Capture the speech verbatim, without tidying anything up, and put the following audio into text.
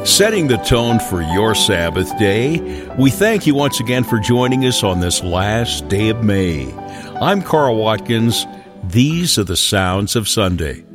setting the tone for your Sabbath day. We thank you once again for joining us on this last day of May. I'm Carl Watkins. These are the sounds of Sunday.